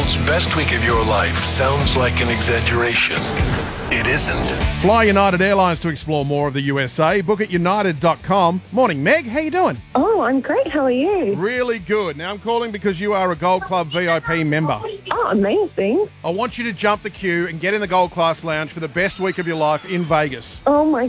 United's best week of your life sounds like an exaggeration. It isn't. Fly United Airlines to explore more of the USA. Book at united.com. Morning, Meg. How you doing? Oh, I'm great. How are you? Really good. Now, I'm calling because you are a Gold Club VIP member. Oh, amazing. I want you to jump the queue and get in the Gold Class Lounge for the best week of your life in Vegas. Oh, my